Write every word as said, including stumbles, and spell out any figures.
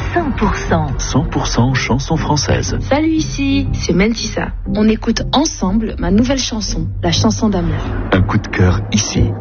cent pour cent. cent pour cent chanson française. Salut, ici, c'est Mentissa. On écoute ensemble ma nouvelle chanson, la chanson d'amour. Un coup de cœur ici.